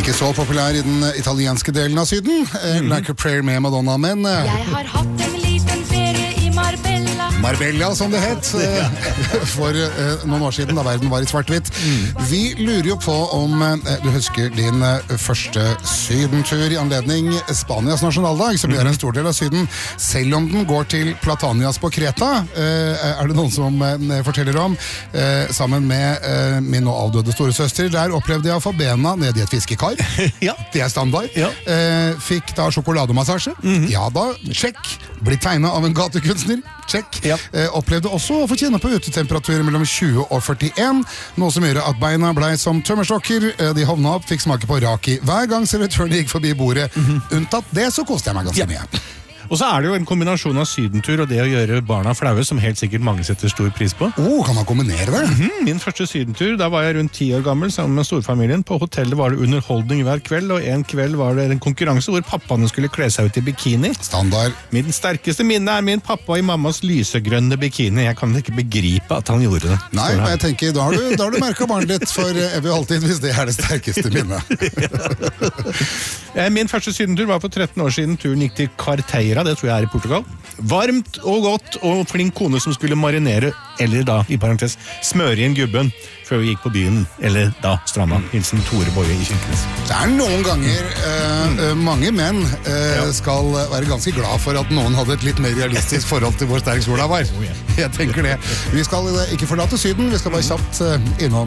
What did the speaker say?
Ikke så populær i den italienske delen av Syden. Like a Prayer med Madonna, men Jeg har hatt en liten ferie i Marbella. Marbella, som det het, for noen år siden, da verden var i svart-hvitt. Vi lurer jo på om du husker din første sydentur i anledning Spanias nasjonaldag, som gjør en stor del av Syden, selv om den går til Platanias på Kreta, er det noen som forteller om, sammen med min nå avdøde storesøster. Der opplevde jeg å få bena ned i et fiskekar. Ja. Det er standard. Ja. Fikk da sjokolademassasje. Ja da, sjekk. Blitt tegnet av en gatekunstner. Check. Ja. Opplevde også å få kjenne på utetemperaturer mellom 20 og 41, noe som gjør at beina ble som tømmerstokker. De hovna opp, fikk smake på raki hver gang servitøren gikk forbi bordet. Unntatt det, så koste jeg meg ganske mye. Og så er det jo en kombinasjon av sydentur og det å gjøre barna flaue, som helt sikkert mange setter stor pris på. Kan man kombinere det? Min første sydentur, da var jeg rundt 10 år gammel sammen med storfamilien. På hotellet var det underholdning hver kveld, og en kveld var det en konkurranse hvor pappaene skulle kle seg ut i bikini. Standard. Min sterkeste minne er min pappa i mammas lysegrønne bikini. Jeg kan ikke begripe at han gjorde det. Nei, men jeg tenker, da har du merket barnet ditt for evig og alltid, hvis det er det sterkeste minnet. Min første sydentur var for 13 år siden. Turen gikk til Carteira, det tror jeg er i Portugal. Varmt og godt, og flink kone som skulle marinere, eller da, i parentes, smøre inn gubben, før vi gikk på byen, eller da stranda. Hilsen Tore Boje i Kirkenes. Det er noen ganger mange menn skal være ganske glad for at noen hadde et litt mer realistisk forhold til hvor sterk sola var. Jeg tenker det. Vi skal ikke forlate Syden, vi skal bare kjapt innom